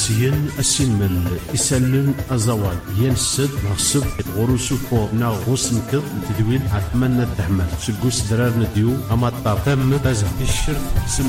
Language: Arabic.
سين السمن يسلم أزواج ينسد نغصب غروسو فو نغوص نكض تدوين عثمان الدحمة سقوس درار نديو أما الطار تم بزا الشرف